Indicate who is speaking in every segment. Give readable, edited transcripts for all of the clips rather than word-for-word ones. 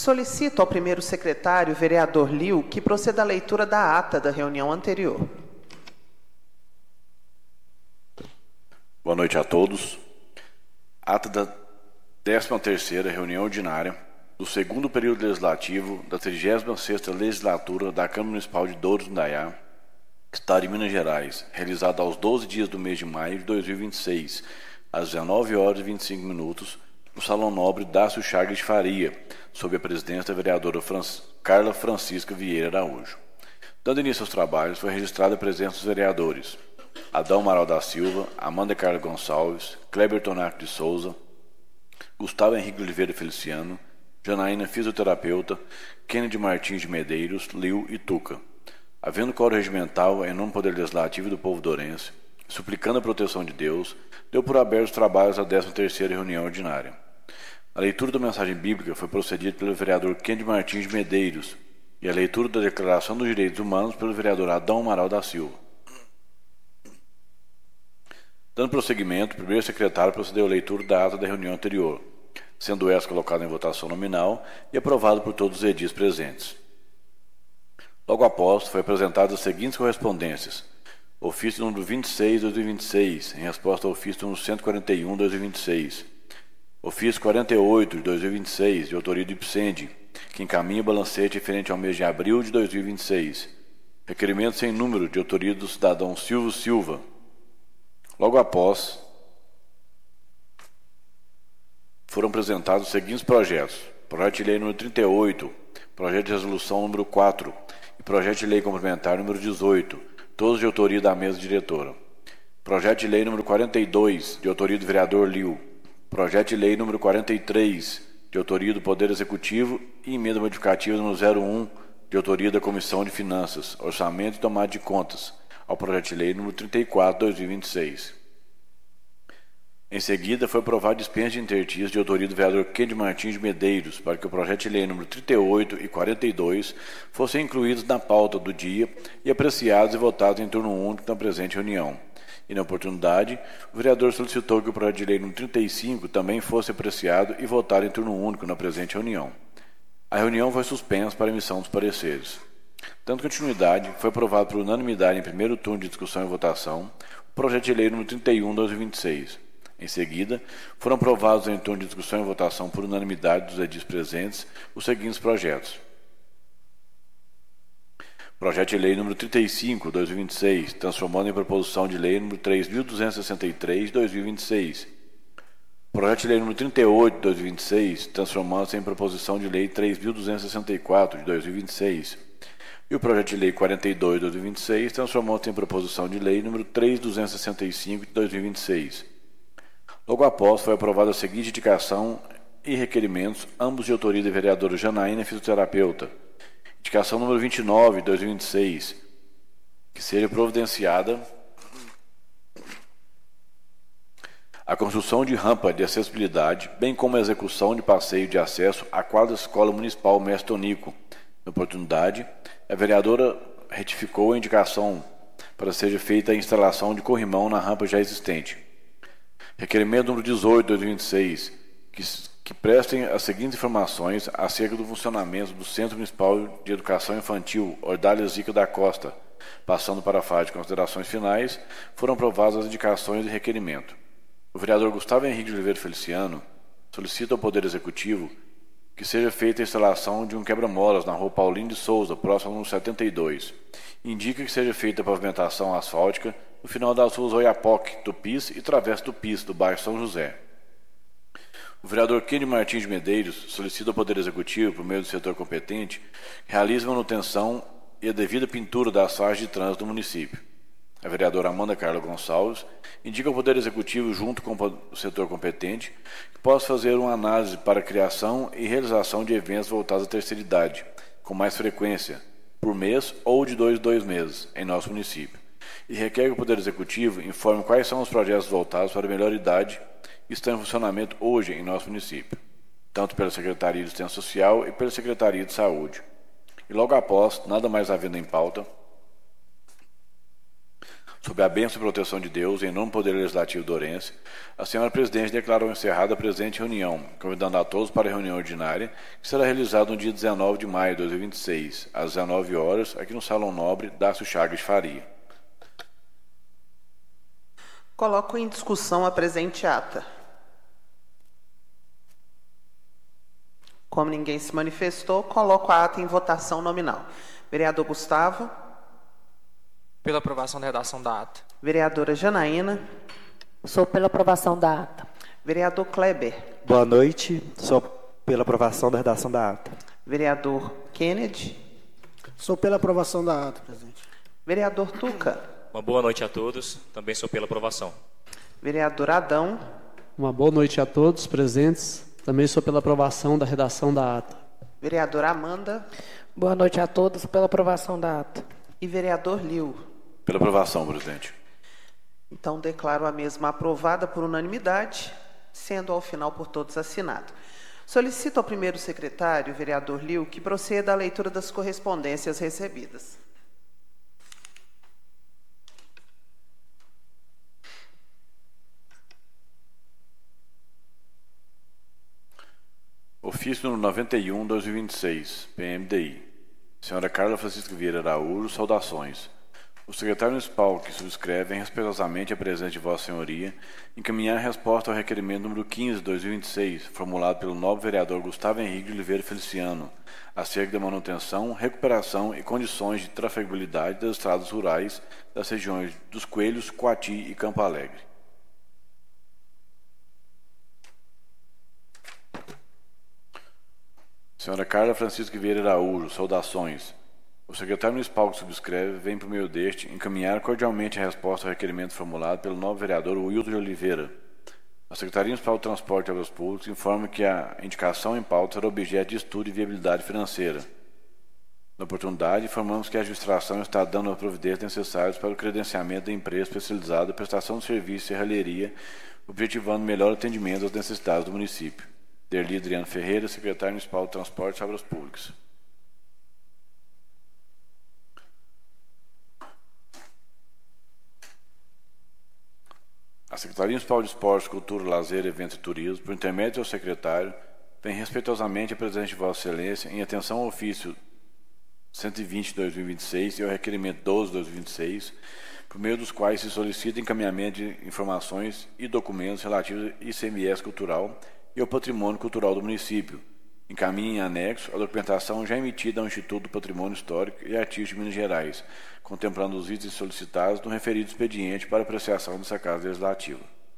Speaker 1: Solicito ao primeiro secretário, vereador Liu, que proceda à leitura da ata da reunião anterior.
Speaker 2: Boa noite a todos. Ata da 13ª reunião ordinária do segundo período legislativo da 36ª legislatura da Câmara Municipal de Douros do Indaiá, Estado de Minas Gerais, realizada aos 12 dias do mês de maio de 2026, às 19h25, no Salão Nobre Dácio Chagas de Faria, sob a presidência da vereadora Carla Francisca Vieira Araújo. Dando início aos trabalhos, foi registrada a presença dos vereadores Adão Amaral da Silva, Amanda Carla Gonçalves, Kleber Tonac de Souza, Gustavo Henrique de Oliveira Feliciano, Janaína Fisioterapeuta, Kennedy Martins de Medeiros, Liu e Tuca. Havendo quórum regimental, em nome do Poder Legislativo e do povo dourense, suplicando a proteção de Deus, deu por aberto os trabalhos da 13ª reunião ordinária. A leitura da mensagem bíblica foi procedida pelo vereador Kennedy Martins de Medeiros e a leitura da Declaração dos Direitos Humanos pelo vereador Adão Amaral da Silva. Dando prosseguimento, o primeiro secretário procedeu à leitura da ata da reunião anterior, sendo essa colocada em votação nominal e aprovada por todos os edis presentes. Logo após, foi apresentadas as seguintes correspondências. Ofício número 26/2026, em resposta ao ofício número 141/2026. Ofício 48/2026, de autoria do IPSEND, que encaminha balancete referente ao mês de abril de 2026. Requerimento sem número, de autoria do cidadão Silvio Silva. Logo após, foram apresentados os seguintes projetos. Projeto de lei número 38, projeto de resolução número 4 e projeto de lei complementar número 18, todos de autoria da mesa diretora. Projeto de lei número 42, de autoria do vereador Liu. Projeto de lei número 43, de autoria do Poder Executivo e emenda modificativa número 01, de autoria da Comissão de Finanças, Orçamento e Tomada de Contas, ao projeto de lei número 34/2026. Em seguida, foi aprovado dispensa de intertícios de autoria do vereador Kennedy Martins de Medeiros para que o projeto de lei número 38 e 42 fossem incluídos na pauta do dia e apreciados e votados em turno único na presente reunião. E, na oportunidade, o vereador solicitou que o projeto de lei número 35 também fosse apreciado e votado em turno único na presente reunião. A reunião foi suspensa para emissão dos pareceres. Dando continuidade, foi aprovado por unanimidade em primeiro turno de discussão e votação o projeto de lei número 31/2026. Em seguida, foram aprovados em turno de discussão e votação por unanimidade dos edis presentes os seguintes projetos. Projeto de lei número 35/2026, transformando em proposição de lei número 3.263/2026. Projeto de lei número 38/2026, transformando-se em proposição de lei 3.264/2026. E o projeto de lei 42/2026, transformando-se em proposição de lei número 3.265/2026. Logo após, foi aprovada a seguinte indicação e requerimentos, ambos de autoria da vereadora Janaína Fisioterapeuta. Indicação número 29/2026, que seja providenciada a construção de rampa de acessibilidade, bem como a execução de passeio de acesso à quadra Escola Municipal Mestre Tonico. Na oportunidade, a vereadora retificou a indicação para que seja feita a instalação de corrimão na rampa já existente. Requerimento número 18/2026, que prestem as seguintes informações acerca do funcionamento do Centro Municipal de Educação Infantil Ordália Zica da Costa. Passando para a fase de considerações finais, foram aprovadas as indicações de requerimento. O vereador Gustavo Henrique de Oliveira Feliciano solicita ao Poder Executivo que seja feita a instalação de um quebra-molas na rua Paulinho de Souza, próximo ao número 72. Indica que seja feita a pavimentação asfáltica no final das ruas Oiapoque, Tupis e Travessa Tupis, do bairro São José. O vereador Kennedy Martins de Medeiros solicita ao Poder Executivo, por meio do setor competente, que realize a manutenção e a devida pintura das faixas de trânsito do município. A vereadora Amanda Carla Gonçalves indica ao Poder Executivo, junto com o setor competente, que possa fazer uma análise para a criação e realização de eventos voltados à terceira idade, com mais frequência, por mês ou de 2 em 2 meses, em nosso município. E requer que o Poder Executivo informe quais são os projetos voltados para a melhor idade que estão em funcionamento hoje em nosso município, tanto pela Secretaria de Assistência Social e pela Secretaria de Saúde. E logo após, nada mais havendo em pauta, Sob a bênção e proteção de Deus, em nome do Poder Legislativo dourense, a senhora Presidente declarou encerrada a presente reunião, convidando a todos para a reunião ordinária, que será realizada no dia 19 de maio de 2026, às 19 horas, aqui no Salão Nobre Dácio Chagas de Faria.
Speaker 1: Coloco em discussão a presente ata. Como ninguém se manifestou, coloco a ata em votação nominal. Vereador Gustavo.
Speaker 3: Pela aprovação da redação da ata.
Speaker 1: Vereadora Janaína.
Speaker 4: Sou pela aprovação da ata.
Speaker 1: Vereador Kleber.
Speaker 5: Boa noite. Sou pela aprovação da redação da ata.
Speaker 1: Vereador Kennedy.
Speaker 6: Sou pela aprovação da ata, presidente.
Speaker 1: Vereador Tuca.
Speaker 7: Uma boa noite a todos. Também sou pela aprovação.
Speaker 1: Vereador Adão.
Speaker 8: Uma boa noite a todos presentes. Também sou pela aprovação da redação da ata.
Speaker 1: Vereadora Amanda.
Speaker 4: Boa noite a todos, pela aprovação da ata.
Speaker 1: E vereador Liu.
Speaker 2: Pela aprovação, presidente.
Speaker 1: Então, declaro a mesma aprovada por unanimidade, sendo ao final por todos assinado. Solicito ao primeiro secretário, vereador Liu, que proceda à leitura das correspondências recebidas.
Speaker 2: Ofício número 91, 2026, PMDI. Senhora Carla Francisca Vieira Araújo, saudações. O secretário municipal que subscreve respeitosamente a presença de Vossa Senhoria encaminhar resposta ao requerimento número 15, 2026, formulado pelo nobre vereador Gustavo Henrique de Oliveira Feliciano, acerca da manutenção, recuperação e condições de trafegabilidade das estradas rurais das regiões dos Coelhos, Coati e Campo Alegre. Senhora Carla Francisca Vieira Araújo, saudações. O secretário municipal que subscreve vem por meio deste encaminhar cordialmente a resposta ao requerimento formulado pelo novo vereador Wilton de Oliveira. A Secretaria Municipal de Transporte e Obras Públicas informa que a indicação em pauta será objeto de estudo e viabilidade financeira. Na oportunidade, informamos que a administração está dando as providências necessárias para o credenciamento da empresa especializada em prestação de serviço e serralheria, objetivando melhor atendimento às necessidades do município. Derli Adriano Ferreira, secretário municipal de Transporte e Obras Públicas. A Secretaria Municipal de Esportes, Cultura, Lazer, Eventos e Turismo, por intermédio do secretário, vem respeitosamente a presença de Vossa Excelência em atenção ao ofício 120/2026 e ao requerimento 12/2026, por meio dos quais se solicita encaminhamento de informações e documentos relativos ao ICMS cultural e ao patrimônio cultural do município. Encaminha em anexo a documentação já emitida ao Instituto do Patrimônio Histórico e Artístico de Minas Gerais, contemplando os itens solicitados no referido expediente para apreciação dessa Casa Legislativa.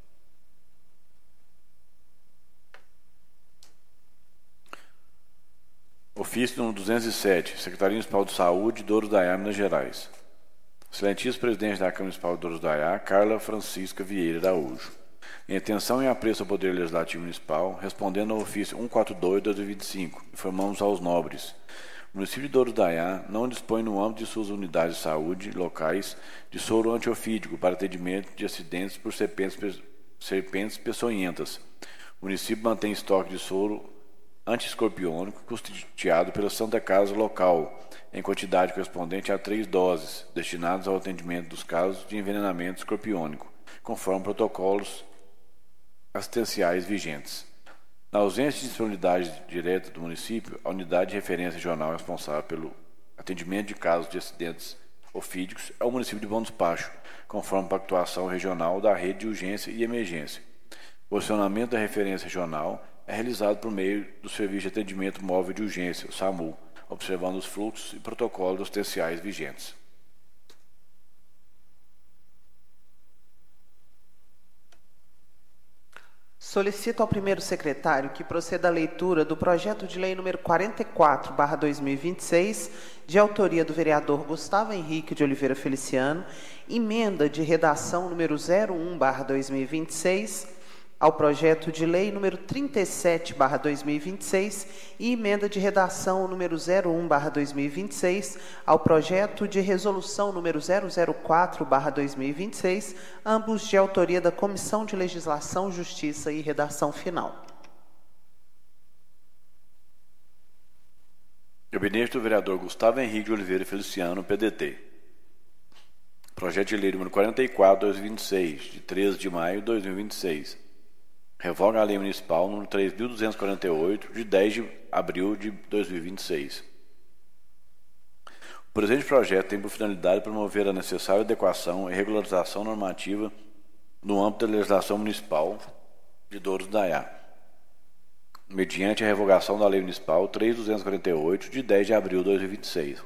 Speaker 2: Ofício número 207, Secretaria Municipal de Saúde, Douros Daiá, Minas Gerais. Excelentíssimo Presidente da Câmara Municipal de Douros Daiá, Carla Francisca Vieira Araújo. Em atenção e apreço ao Poder Legislativo Municipal, respondendo ao ofício 142/2025, informamos aos nobres. O município de Douros Daiá não dispõe no âmbito de suas unidades de saúde locais de soro antiofídico para atendimento de acidentes por serpentes peçonhentas. O município mantém estoque de soro antiescorpiônico custeado pela Santa Casa local, em quantidade correspondente a 3 doses, destinadas ao atendimento dos casos de envenenamento escorpiônico, conforme protocolos assistenciais vigentes. Na ausência de disponibilidade direta do município, a unidade de referência regional responsável pelo atendimento de casos de acidentes ofídicos é o município de Bom Despacho, conforme pactuação regional da rede de urgência e emergência. O acionamento da referência regional é realizado por meio do Serviço de Atendimento Móvel de Urgência, o SAMU, observando os fluxos e protocolos assistenciais vigentes.
Speaker 1: Solicito ao primeiro secretário que proceda à leitura do projeto de lei número 44/2026, de autoria do vereador Gustavo Henrique de Oliveira Feliciano, emenda de redação número 01/2026, ao projeto de lei número 37/2026 e emenda de redação número 01/2026 ao projeto de resolução número 004/2026, ambos de autoria da Comissão de Legislação, Justiça e Redação Final.
Speaker 2: Gabinete do vereador Gustavo Henrique de Oliveira Feliciano, PDT. projeto de lei número 44/2026, de 13 de maio de 2026. Revoga a lei municipal número 3.248, de 10 de abril de 2026. O presente projeto tem por finalidade promover a necessária adequação e regularização normativa no âmbito da legislação municipal de Douros do Daiá, mediante a revogação da lei municipal 3.248, de 10 de abril de 2026.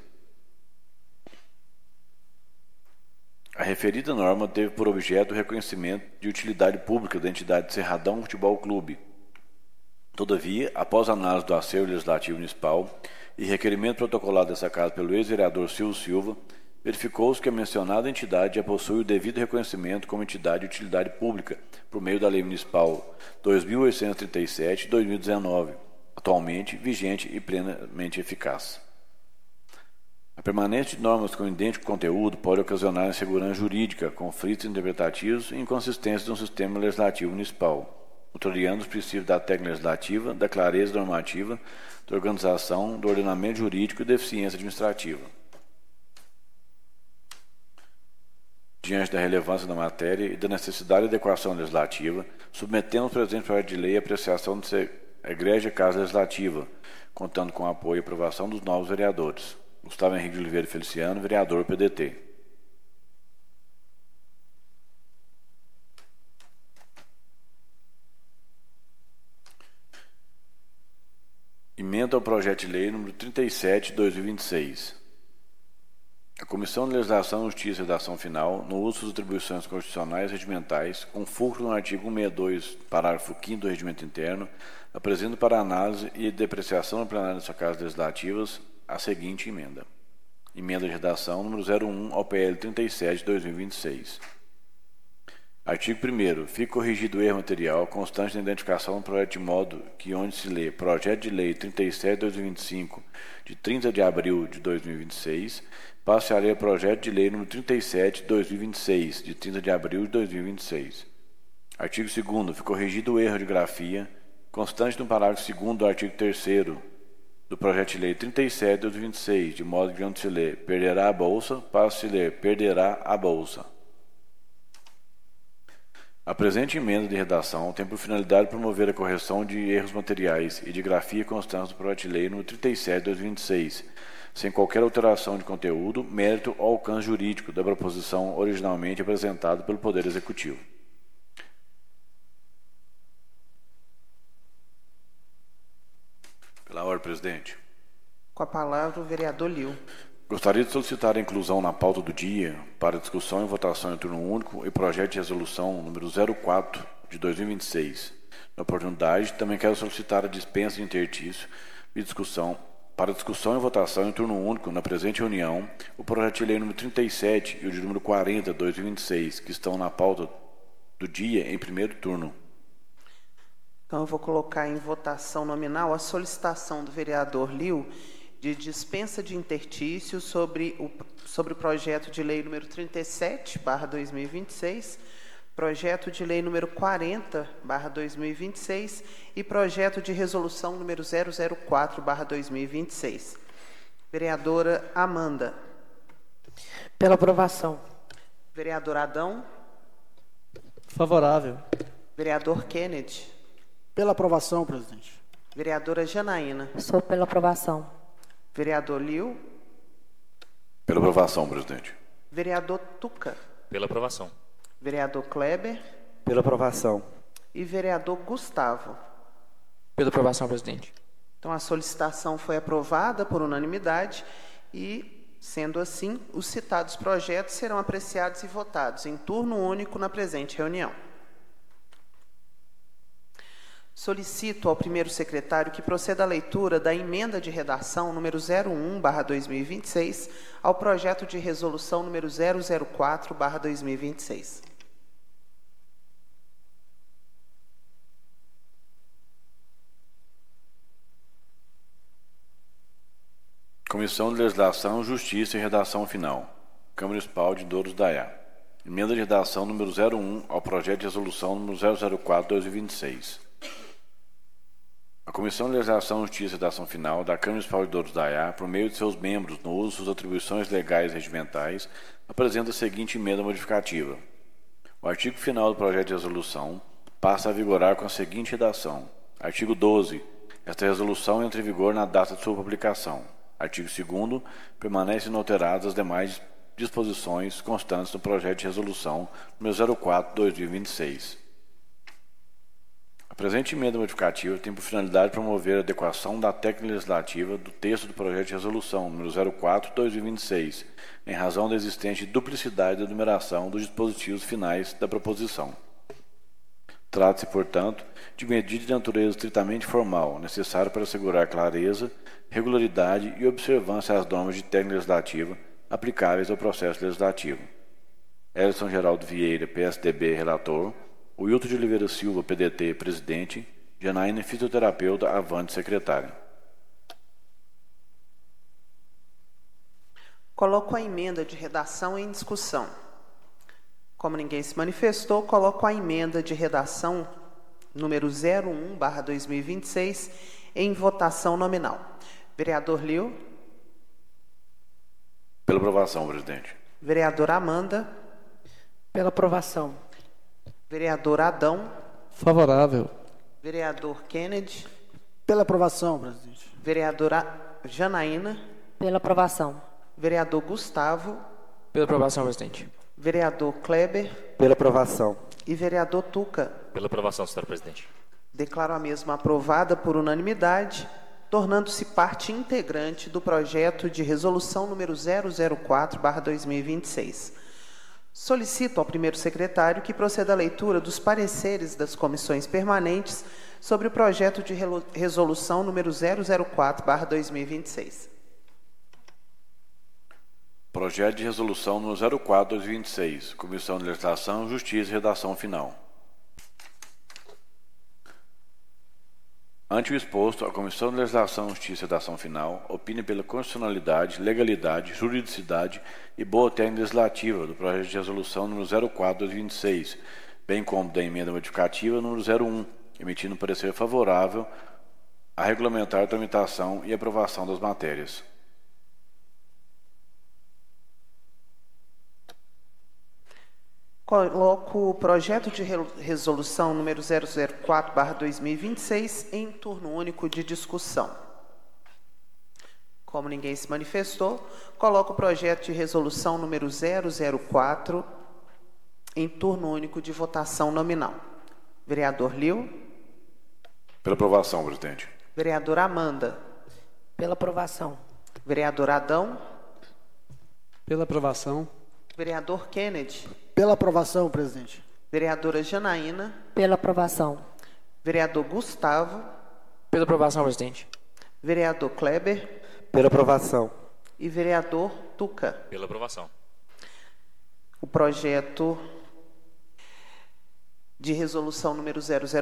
Speaker 2: A referida norma teve por objeto o reconhecimento de utilidade pública da entidade Cerradão Futebol Clube. Todavia, após análise do acervo legislativo municipal e requerimento protocolado dessa casa pelo ex-vereador Silvio Silva, verificou-se que a mencionada entidade já possui o devido reconhecimento como entidade de utilidade pública por meio da Lei Municipal 2.837 de 2019, atualmente vigente e plenamente eficaz. A permanência de normas com idêntico conteúdo pode ocasionar insegurança jurídica, conflitos interpretativos e inconsistências no sistema legislativo municipal, contrariando os princípios da técnica legislativa, da clareza normativa, da organização, do ordenamento jurídico e da eficiência administrativa. Diante da relevância da matéria e da necessidade de adequação legislativa, submetemos o presente projeto de lei à apreciação da egrégia Casa Legislativa, contando com o apoio e aprovação dos novos vereadores. Gustavo Henrique de Oliveira Feliciano, vereador PDT. Emenda ao projeto de lei número 37 de 2026. A Comissão de Legislação, Justiça e Redação Final, no uso das atribuições constitucionais e regimentais, com fulcro no artigo 162, parágrafo 5º do Regimento Interno, apresenta para análise e depreciação no plenário dessas casas legislativas a seguinte emenda. Emenda de redação número 01 ao PL 37 de 2026. Artigo 1º. Fica corrigido o erro material constante na identificação do projeto de modo que onde se lê Projeto de Lei 37 de 2025, de 30 de abril de 2026, passe a ler Projeto de Lei número 37 de 2026, de 30 de abril de 2026. Artigo 2º. Fica corrigido o erro de grafia constante no parágrafo 2º do artigo 3º do projeto de lei 37 de 2026, de modo que onde se lê perderá a bolsa, para se ler perderá a bolsa. A presente emenda de redação tem por finalidade promover a correção de erros materiais e de grafia constantes do projeto de lei número 37 de 2026, sem qualquer alteração de conteúdo, mérito ou alcance jurídico da proposição originalmente apresentada pelo Poder Executivo. Pela ordem, presidente.
Speaker 1: Com a palavra, o vereador Liu.
Speaker 2: Gostaria de solicitar a inclusão na pauta do dia para discussão e votação em turno único e projeto de resolução número 04 de 2026. Na oportunidade, também quero solicitar a dispensa de interstício e discussão para discussão e votação em turno único na presente reunião o projeto de lei número 37 e o de número 40 de 2026, que estão na pauta do dia em primeiro turno.
Speaker 1: Então, eu vou colocar em votação nominal a solicitação do vereador Liu de dispensa de interstício sobre o projeto de lei número 37/2026, projeto de lei número 40/2026 e projeto de resolução número 004/2026. Vereadora Amanda.
Speaker 4: Pela aprovação.
Speaker 1: Vereador Adão.
Speaker 8: Favorável.
Speaker 1: Vereador Kennedy.
Speaker 6: Pela aprovação, presidente.
Speaker 1: Vereadora Janaína.
Speaker 4: Sou pela aprovação.
Speaker 1: Vereador Liu.
Speaker 2: Pela aprovação, presidente.
Speaker 1: Vereador Tuca.
Speaker 7: Pela aprovação.
Speaker 1: Vereador Kleber.
Speaker 5: Pela aprovação.
Speaker 1: E vereador Gustavo.
Speaker 3: Pela aprovação, presidente.
Speaker 1: Então, a solicitação foi aprovada por unanimidade e, sendo assim, os citados projetos serão apreciados e votados em turno único na presente reunião. Solicito ao primeiro secretário que proceda à leitura da emenda de redação número 01/2026 ao projeto de resolução número 004/2026.
Speaker 2: Comissão de Legislação, Justiça e Redação Final. Câmara Municipal de Douros do Daiá. Emenda de redação número 01 ao projeto de resolução número 004/2026. A Comissão de Legislação, Justiça e Redação Final da Câmara Municipal de Douros Daiá, por meio de seus membros no uso de suas atribuições legais e regimentais, apresenta a seguinte emenda modificativa. O artigo final do projeto de resolução passa a vigorar com a seguinte redação. Artigo 12. Esta resolução entra em vigor na data de sua publicação. Artigo 2º. Permanecem inalteradas as demais disposições constantes do projeto de resolução número 04/2026. A presente emenda modificativa tem por finalidade promover a adequação da técnica legislativa do texto do projeto de resolução número 04/2026, em razão da existente duplicidade da numeração dos dispositivos finais da proposição. Trata-se, portanto, de medida de natureza estritamente formal, necessária para assegurar clareza, regularidade e observância às normas de técnica legislativa aplicáveis ao processo legislativo. Elson Geraldo Vieira, PSDB, relator. Wilton de Oliveira Silva, PDT, presidente. Janaína, fisioterapeuta, avante, secretária.
Speaker 1: Coloco a emenda de redação em discussão. Como ninguém se manifestou, coloco a emenda de redação número 01/2026 em votação nominal. Vereador Liu.
Speaker 2: Pela aprovação, presidente.
Speaker 1: Vereadora Amanda.
Speaker 4: Pela aprovação.
Speaker 1: Vereador Adão.
Speaker 8: Favorável.
Speaker 1: Vereador Kennedy.
Speaker 6: Pela aprovação, presidente.
Speaker 1: Vereadora Janaína.
Speaker 4: Pela aprovação.
Speaker 1: Vereador Gustavo.
Speaker 3: Pela aprovação, presidente.
Speaker 1: Vereador Kleber.
Speaker 5: Pela aprovação.
Speaker 1: E vereador Tuca.
Speaker 7: Pela aprovação, senhora presidente.
Speaker 1: Declaro a mesma aprovada por unanimidade, tornando-se parte integrante do projeto de resolução número 004/2026. Solicito ao primeiro secretário que proceda à leitura dos pareceres das comissões permanentes sobre o projeto de resolução número 004/2026.
Speaker 2: Projeto de resolução número 04/2026. Comissão de Legislação, Justiça e Redação Final. Ante o exposto, a Comissão de Legislação, Justiça e Redação Final opina pela constitucionalidade, legalidade, juridicidade e boa técnica legislativa do projeto de resolução número 04/2026, bem como da emenda modificativa número 01, emitindo parecer favorável a regulamentar a tramitação e aprovação das matérias.
Speaker 1: Coloco o projeto de resolução número 004/2026 em turno único de discussão. Como ninguém se manifestou, coloco o projeto de resolução número 004 em turno único de votação nominal. Vereador Liu.
Speaker 2: Pela aprovação, presidente.
Speaker 1: Vereadora Amanda.
Speaker 4: Pela aprovação.
Speaker 1: Vereador Adão.
Speaker 8: Pela aprovação.
Speaker 1: Vereador Kennedy.
Speaker 6: Pela aprovação, presidente.
Speaker 1: Vereadora Janaína.
Speaker 4: Pela aprovação.
Speaker 1: Vereador Gustavo.
Speaker 3: Pela aprovação, presidente.
Speaker 1: Vereador Kleber.
Speaker 5: Pela aprovação.
Speaker 1: E vereador Tuca.
Speaker 7: Pela aprovação.
Speaker 1: O projeto de resolução número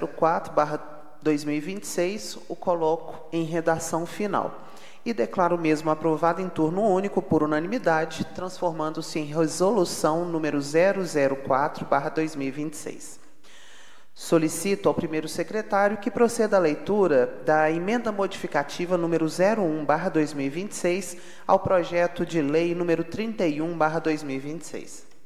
Speaker 1: 004/2026 o coloco em redação final e declaro o mesmo aprovado em turno único por unanimidade, transformando-se em resolução número 004/2026. Solicito ao primeiro secretário que proceda à leitura da emenda modificativa número 01/2026 ao projeto de lei número 31/2026.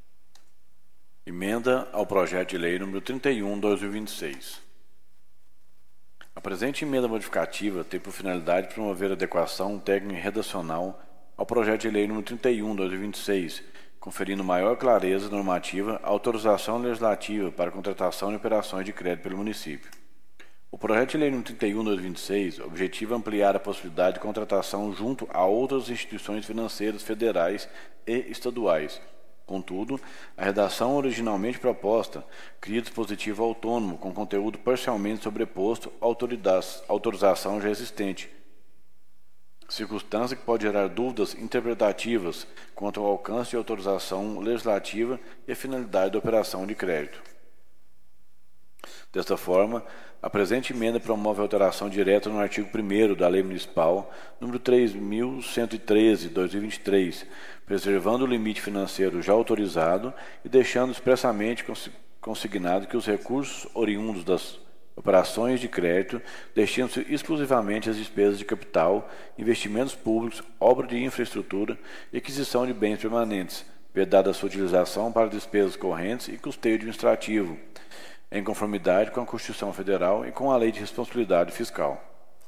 Speaker 2: Emenda ao projeto de lei número 31/2026. A presente emenda modificativa tem por finalidade promover a adequação técnica e redacional ao projeto de lei número 31/2026, conferindo maior clareza normativa à autorização legislativa para contratação de operações de crédito pelo município. O projeto de lei número 31/2026 objetiva ampliar a possibilidade de contratação junto a outras instituições financeiras federais e estaduais. Contudo, a redação originalmente proposta cria dispositivo autônomo com conteúdo parcialmente sobreposto à autorização já existente, circunstância que pode gerar dúvidas interpretativas quanto ao alcance de autorização legislativa e a finalidade da operação de crédito. Desta forma, a presente emenda promove a alteração direta no artigo 1º da Lei Municipal número 3.113/2023, preservando o limite financeiro já autorizado e deixando expressamente consignado que os recursos oriundos das operações de crédito, destinam-se exclusivamente às despesas de capital, investimentos públicos, obra de infraestrutura e aquisição de bens permanentes, vedada a sua utilização para despesas correntes e custeio administrativo, em conformidade com a Constituição Federal e com a Lei de Responsabilidade Fiscal.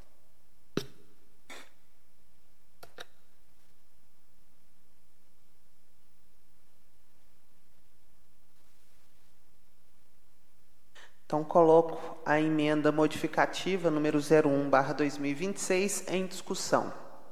Speaker 1: Então, coloco a emenda modificativa número 01/2026 em discussão.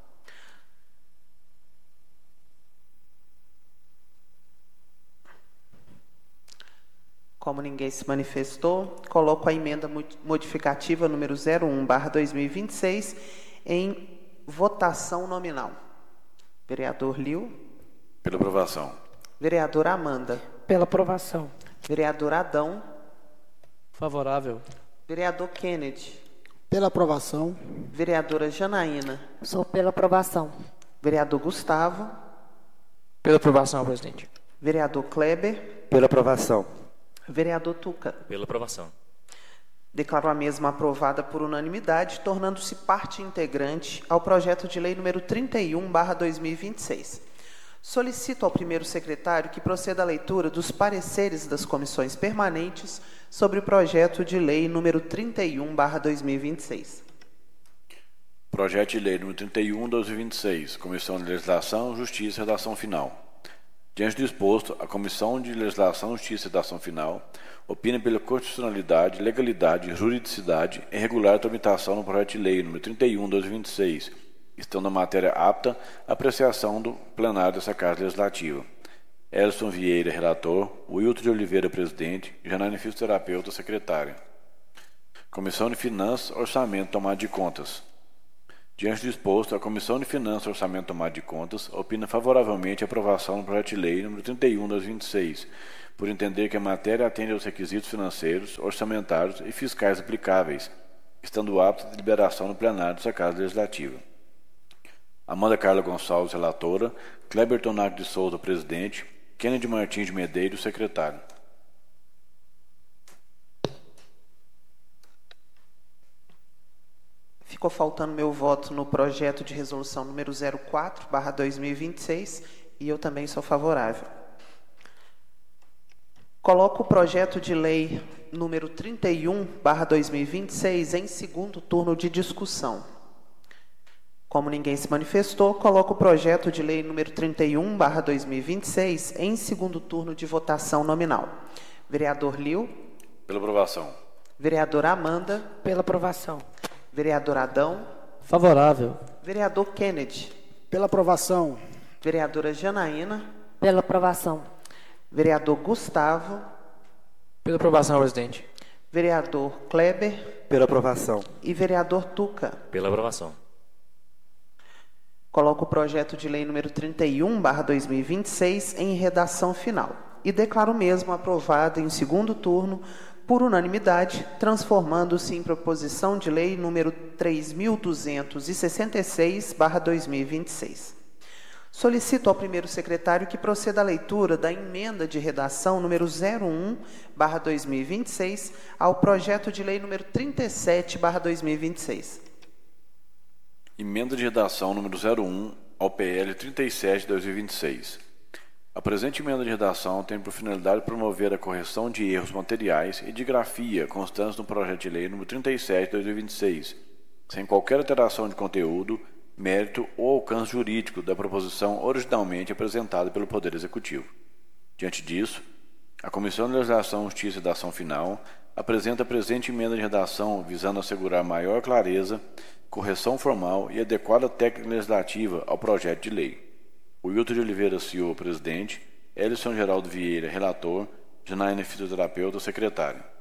Speaker 1: Como ninguém se manifestou, coloco a emenda modificativa número 01/2026 em votação nominal. Vereador Liu.
Speaker 2: Pela aprovação.
Speaker 1: Vereadora Amanda.
Speaker 4: Pela aprovação.
Speaker 1: Vereador Adão.
Speaker 8: Favorável.
Speaker 1: Vereador Kennedy.
Speaker 6: Pela aprovação.
Speaker 1: Vereadora Janaína.
Speaker 4: Sou pela aprovação.
Speaker 1: Vereador Gustavo.
Speaker 3: Pela aprovação, presidente.
Speaker 1: Vereador Kleber.
Speaker 5: Pela aprovação.
Speaker 1: Vereador Tuca.
Speaker 7: Pela aprovação.
Speaker 1: Declaro a mesma aprovada por unanimidade, tornando-se parte integrante ao projeto de lei número 31/2026. Solicito ao primeiro secretário que proceda à leitura dos pareceres das comissões permanentes sobre o projeto de lei número 31/2026.
Speaker 2: Projeto de lei número 31/2026, Comissão de Legislação, Justiça e Redação Final. Diante do exposto, a Comissão de Legislação, Justiça e Redação Final opina pela constitucionalidade, legalidade, juridicidade e regular tramitação no projeto de lei número 31/2026, estando a matéria apta à apreciação do plenário dessa Casa Legislativa. Elson Vieira, relator. Wilton de Oliveira, presidente. Janaína, fisioterapeuta, secretária. Comissão de Finanças, Orçamento e Tomada de Contas. Diante do exposto, a Comissão de Finanças, Orçamento e Tomada de Contas opina favoravelmente a aprovação do projeto de lei número 31/2026, por entender que a matéria atende aos requisitos financeiros, orçamentários e fiscais aplicáveis, estando apta de deliberação no plenário dessa Casa Legislativa. Amanda Carla Gonçalves, relatora. Kleber Tonato de Souza, presidente. Kennedy Martins de Medeiros, secretário.
Speaker 1: Ficou faltando meu voto no projeto de resolução número 04/2026 e eu também sou favorável. Coloco o projeto de lei número 31/2026 em segundo turno de discussão. Como ninguém se manifestou, coloco o projeto de lei número 31/2026 em segundo turno de votação nominal. Vereador Liu.
Speaker 2: Pela aprovação.
Speaker 1: Vereadora Amanda.
Speaker 4: Pela aprovação.
Speaker 1: Vereador Adão.
Speaker 8: Favorável.
Speaker 1: Vereador Kennedy.
Speaker 6: Pela aprovação.
Speaker 1: Vereadora Janaína.
Speaker 4: Pela aprovação.
Speaker 1: Vereador Gustavo.
Speaker 3: Pela aprovação, presidente.
Speaker 1: Vereador Kleber.
Speaker 5: Pela aprovação.
Speaker 1: E vereador Tuca.
Speaker 7: Pela aprovação.
Speaker 1: Coloco o projeto de lei número 31/2026 em redação final e declaro o mesmo aprovado em segundo turno por unanimidade, transformando-se em proposição de lei número 3266/2026. Solicito ao primeiro secretário que proceda à leitura da emenda de redação número 01/2026 ao projeto de lei número 37/2026.
Speaker 2: Emenda de redação número 01 ao PL 37/2026. A presente emenda de redação tem por finalidade promover a correção de erros materiais e de grafia constantes no projeto de lei número 37/2026, sem qualquer alteração de conteúdo, mérito ou alcance jurídico da proposição originalmente apresentada pelo Poder Executivo. Diante disso, a Comissão de Legislação, Justiça e Redação Final apresenta a presente emenda de redação visando assegurar maior clareza, correção formal e adequada técnica legislativa ao projeto de lei. Wilton de Oliveira Silva, presidente. Elson Geraldo Vieira, relator. Janaína, fisioterapeuta, secretário.